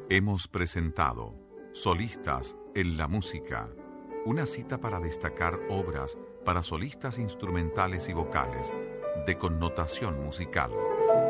Hemos presentado Solistas en la Música, una cita para destacar obras para solistas instrumentales y vocales de connotación musical.